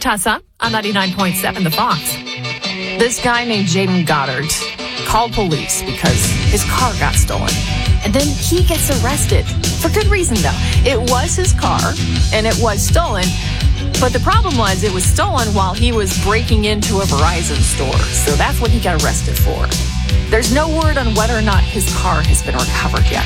Tessa on 99.7 The Fox. This guy named Jaden Goddard called police because his car got stolen. And then he gets arrested. For good reason, though. It was his car, and it was stolen. But the problem was it was stolen while he was breaking into a Verizon store. So that's what he got arrested for. There's no word on whether or not his car has been recovered yet.